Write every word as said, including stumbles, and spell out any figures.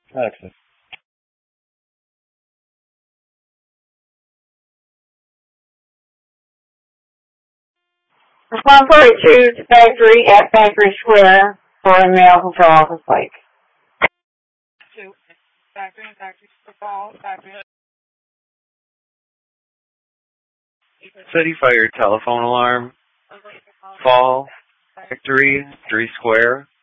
Alexa. one forty-two to Factory at Factory Square for a mail from Office Lake. Two. Factory, Factory, Fall, Factory. City Fire telephone alarm. Fall, Factory, Factory Square.